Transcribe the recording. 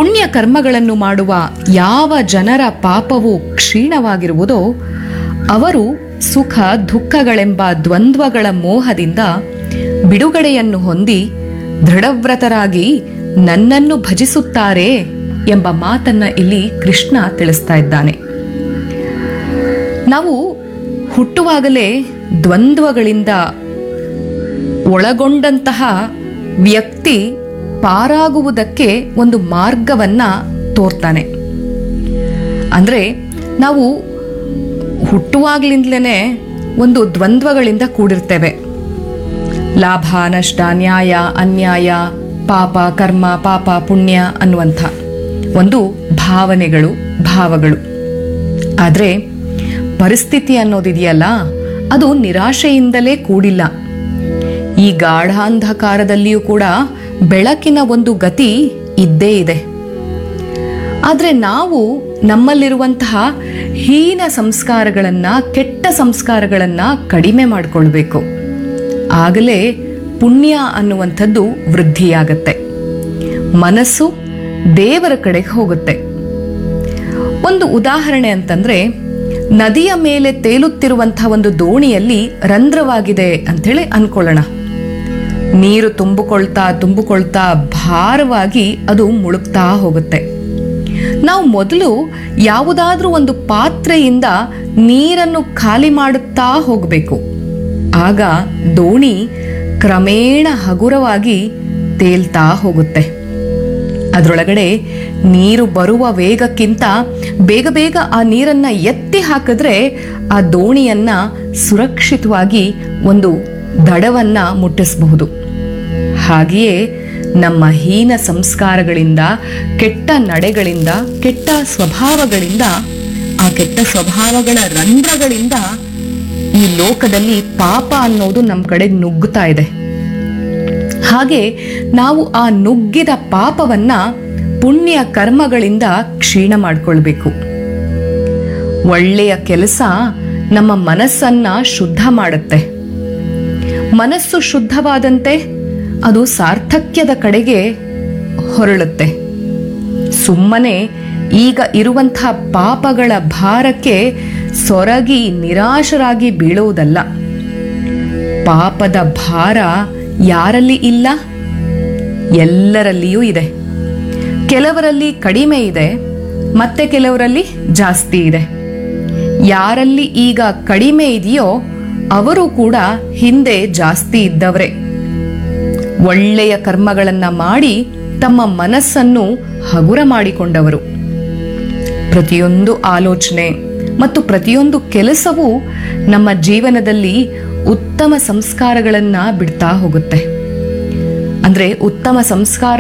ಪುಣ್ಯ ಕರ್ಮಗಳನ್ನು ಮಾಡುವ ಯಾವ ಜನರ ಪಾಪವು ಕ್ಷೀಣವಾಗಿರುವುದೋ ಅವರು ಸುಖ ದುಃಖಗಳೆಂಬ ದ್ವಂದ್ವಗಳ ಮೋಹದಿಂದ ಬಿಡುಗಡೆಯನ್ನು ಹೊಂದಿ ದೃಢವ್ರತರಾಗಿ ನನ್ನನ್ನು ಭಜಿಸುತ್ತಾರೆ ಎಂಬ ಮಾತನ್ನ ಇಲ್ಲಿ ಕೃಷ್ಣ ತಿಳಿಸ್ತಾ ಇದ್ದಾನೆ. ನಾವು ಹುಟ್ಟುವಾಗಲೇ ದ್ವಂದ್ವಗಳಿಂದ ಒಳಗೊಂಡಂತಹ ವ್ಯಕ್ತಿ ಪಾರಾಗುವುದಕ್ಕೆ ಒಂದು ಮಾರ್ಗವನ್ನ ತೋರ್ತಾನೆ. ಅಂದ್ರೆ ನಾವು ಹುಟ್ಟುವಾಗ್ಲಿಂದಲೇ ಒಂದು ದ್ವಂದ್ವಗಳಿಂದ ಕೂಡಿರ್ತೇವೆ. ಲಾಭ ನಷ್ಟ, ನ್ಯಾಯ ಅನ್ಯಾಯ, ಪಾಪ ಕರ್ಮ, ಪಾಪ ಪುಣ್ಯ ಅನ್ನುವಂಥ ಒಂದು ಭಾವಗಳು. ಆದರೆ ಪರಿಸ್ಥಿತಿ ಅನ್ನೋದಿದೆಯಲ್ಲ, ಅದು ನಿರಾಶೆಯಿಂದಲೇ ಕೂಡಿಲ್ಲ. ಈ ಗಾಢಾಂಧಕಾರದಲ್ಲಿಯೂ ಕೂಡ ಬೆಳಕಿನ ಒಂದು ಗತಿ ಇದ್ದೇ ಇದೆ. ಆದರೆ ನಾವು ನಮ್ಮಲ್ಲಿರುವಂತಹ ಹೀನ ಸಂಸ್ಕಾರಗಳನ್ನ, ಕೆಟ್ಟ ಸಂಸ್ಕಾರಗಳನ್ನ ಕಡಿಮೆ ಮಾಡಿಕೊಳ್ಬೇಕು. ಆಗಲೇ ಪುಣ್ಯ ಅನ್ನುವಂಥದ್ದು ವೃದ್ಧಿಯಾಗತ್ತೆ. ಮನಸ್ಸು ದೇವರ ಕಡೆಗೆ ಹೋಗುತ್ತೆ. ಒಂದು ಉದಾಹರಣೆ ಅಂತಂದ್ರೆ, ನದಿಯ ಮೇಲೆ ತೇಲುತ್ತಿರುವಂತಹ ಒಂದು ದೋಣಿಯಲ್ಲಿ ರಂಧ್ರವಾಗಿದೆ ಅಂಥೇಳಿ ಅನ್ಕೊಳ್ಳೋಣ. ನೀರು ತುಂಬಿಕೊಳ್ತಾ ಭಾರವಾಗಿ ಅದು ಮುಳುಗ್ತಾ ಹೋಗುತ್ತೆ. ನಾವು ಮೊದಲು ಯಾವುದಾದ್ರೂ ಒಂದು ಪಾತ್ರೆಯಿಂದ ನೀರನ್ನು ಖಾಲಿ ಮಾಡುತ್ತಾ ಹೋಗಬೇಕು. ಆಗ ದೋಣಿ ಕ್ರಮೇಣ ಹಗುರವಾಗಿ ತೇಲ್ತಾ ಹೋಗುತ್ತೆ. ಅದರೊಳಗಡೆ ನೀರು ಬರುವ ವೇಗಕ್ಕಿಂತ ಬೇಗ ಆ ನೀರನ್ನ ಎತ್ತಿ ಹಾಕಿದ್ರೆ ಆ ದೋಣಿಯನ್ನ ಸುರಕ್ಷಿತವಾಗಿ ಒಂದು ದಡವನ್ನ ಮುಟ್ಟಿಸಬಹುದು. ಹಾಗೆಯೇ ನಮ್ಮ ಹೀನ ಸಂಸ್ಕಾರಗಳಿಂದ, ಕೆಟ್ಟ ನಡೆಗಳಿಂದ, ಕೆಟ್ಟ ಸ್ವಭಾವಗಳಿಂದ, ಆ ಕೆಟ್ಟ ಸ್ವಭಾವಗಳ ರಂಧ್ರಗಳಿಂದ ಈ ಲೋಕದಲ್ಲಿ ಪಾಪ ಅನ್ನೋದು ನಮ್ಮ ಕಡೆಗೆ ನುಗ್ಗುತ್ತಾ ಇದೆ. ಹಾಗೆ ನಾವು ಆ ನುಗ್ಗಿದ ಪಾಪವನ್ನ ಪುಣ್ಯ ಕರ್ಮಗಳಿಂದ ಕ್ಷೀಣ ಮಾಡಿಕೊಳ್ಬೇಕು. ಒಳ್ಳೆಯ ಕೆಲಸ ನಮ್ಮ ಮನಸ್ಸನ್ನ ಶುದ್ಧ ಮಾಡುತ್ತೆ. ಮನಸ್ಸು ಶುದ್ಧವಾದಂತೆ ಅದು ಸಾರ್ಥಕ್ಯದ ಕಡೆಗೆ ಹೊರಳುತ್ತೆ. ಸುಮ್ಮನೆ ಈಗ ಇರುವಂತಹ ಪಾಪಗಳ ಭಾರಕ್ಕೆ ಸೊರಗಿ ನಿರಾಶರಾಗಿ ಬೀಳುವುದಲ್ಲ. ಪಾಪದ ಭಾರ ಯಾರಲ್ಲಿ ಇಲ್ಲ? ಎಲ್ಲರಲ್ಲಿಯೂ ಇದೆ. ಕೆಲವರಲ್ಲಿ ಕಡಿಮೆ ಇದೆ, ಮತ್ತೆ ಕೆಲವರಲ್ಲಿ ಜಾಸ್ತಿ ಇದೆ. ಯಾರಲ್ಲಿ ಈಗ ಕಡಿಮೆ ಇದೆಯೋ ಅವರು ಕೂಡ ಹಿಂದೆ ಜಾಸ್ತಿ ಇದ್ದವರೇ. ಒಳ್ಳೆಯ ಕರ್ಮಗಳನ್ನ ಮಾಡಿ ತಮ್ಮ ಮನಸ್ಸನ್ನು ಹಗುರ ಮಾಡಿಕೊಂಡವರು. ಪ್ರತಿಯೊಂದು ಆಲೋಚನೆ ಮತ್ತು ಪ್ರತಿಯೊಂದು ಕೆಲಸವೂ ನಮ್ಮ ಜೀವನದಲ್ಲಿ ಉತ್ತಮ ಸಂಸ್ಕಾರಗಳನ್ನ ಬಿಡ್ತಾ ಹೋಗುತ್ತೆ. ಅಂದ್ರೆ ಉತ್ತಮ ಸಂಸ್ಕಾರ